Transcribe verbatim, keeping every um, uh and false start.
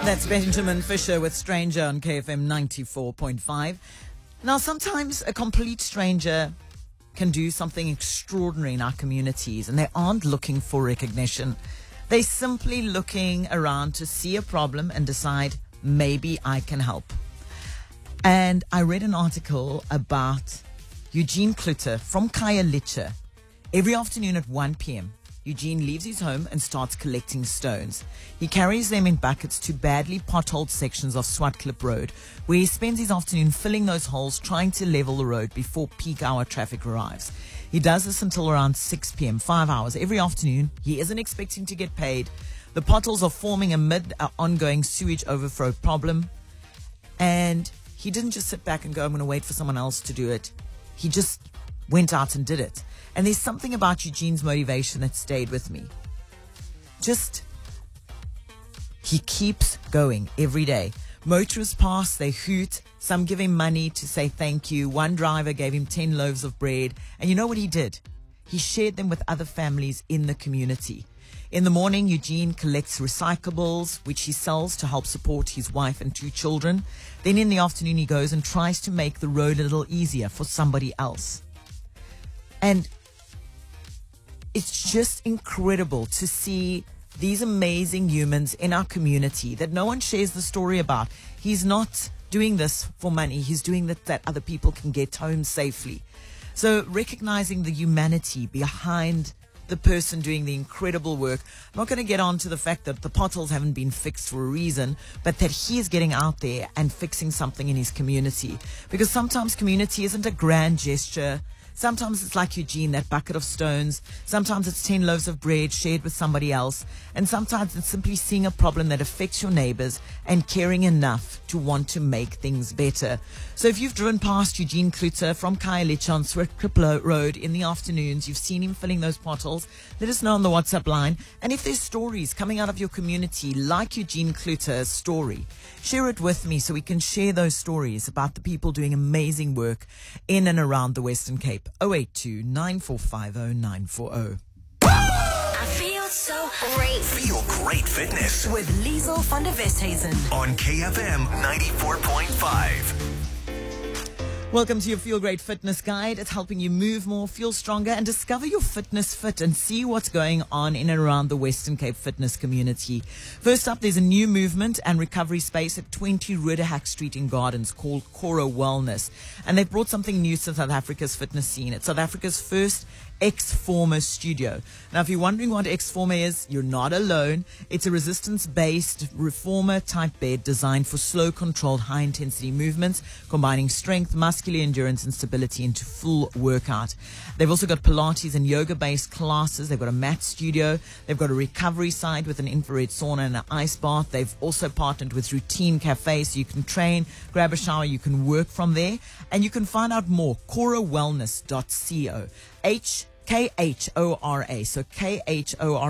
That's Benjamin Fisher with Stranger on K F M ninety-four point five. Now, sometimes a complete stranger can do something extraordinary in our communities, and they aren't looking for recognition. They're simply looking around to see a problem and decide, maybe I can help. And I read an article about Eugene Klutter from Khayelitsha. Every afternoon at one p.m., Eugene leaves his home and starts collecting stones. He carries them in buckets to badly potholed sections of Swartklip Road, where he spends his afternoon filling those holes, trying to level the road before peak hour traffic arrives. He does this until around six p.m., five hours every afternoon. He isn't expecting to get paid. The potholes are forming amid an ongoing sewage overflow problem. And he didn't just sit back and go, I'm going to wait for someone else to do it. He just went out and did it. And there's something about Eugene's motivation that stayed with me. Just, he keeps going every day. Motorists pass, they hoot. Some give him money to say thank you. One driver gave him ten loaves of bread. And you know what he did? He shared them with other families in the community. In the morning, Eugene collects recyclables, which he sells to help support his wife and two children. Then in the afternoon, he goes and tries to make the road a little easier for somebody else. And it's just incredible to see these amazing humans in our community that no one shares the story about. He's not doing this for money. He's doing that that other people can get home safely. So recognizing the humanity behind the person doing the incredible work. I'm not going to get on to the fact that the potholes haven't been fixed for a reason, but that he is getting out there and fixing something in his community. Because sometimes community isn't a grand gesture. Sometimes it's like Eugene, that bucket of stones. Sometimes it's ten loaves of bread shared with somebody else. And sometimes it's simply seeing a problem that affects your neighbors and caring enough to want to make things better. So if you've driven past Eugene Klutter from Khayelitsha on Swartklip Road in the afternoons, you've seen him filling those potholes, let us know on the WhatsApp line. And if there's stories coming out of your community like Eugene Klutter's story, share it with me so we can share those stories about the people doing amazing work in and around the Western Cape. oh eight two, nine four five oh, nine four oh. I feel so great. Feel great fitness With Liesel van der Westhuizen. on K F M ninety-four point five. Welcome to your Feel Great Fitness Guide. It's helping you move more, feel stronger, and discover your fitness fit and see what's going on in and around the Western Cape fitness community. First up, there's a new movement and recovery space at twenty Ruderhack Street in Gardens called Cora Wellness. And they've brought something new to South Africa's fitness scene. It's South Africa's first X-Former studio. Now, if you're wondering what X-Former is, you're not alone. It's a resistance-based reformer-type bed designed for slow, controlled, high-intensity movements, combining strength, muscular endurance, and stability into full workout. They've also got Pilates and yoga-based classes. They've got a mat studio. They've got a recovery side with an infrared sauna and an ice bath. They've also partnered with Routine Cafe, so you can train, grab a shower, you can work from there. And you can find out more, cora wellness dot co. H K H O R A. So K H O R A.